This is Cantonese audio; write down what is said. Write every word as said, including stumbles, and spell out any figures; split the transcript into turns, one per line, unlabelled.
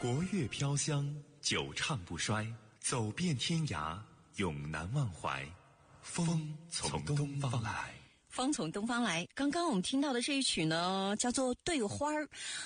国乐飘香，久唱不衰，走遍天涯，永难忘怀。风从东方来。
风从东方来。刚刚我们听到的这一曲呢，叫做《对花儿》。